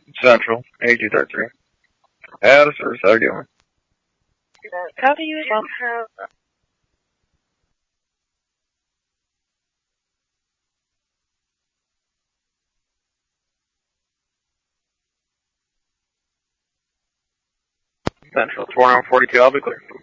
Central, AG33. Yeah, the service, how are you doing? How do you have Central, 442, I'll be clear.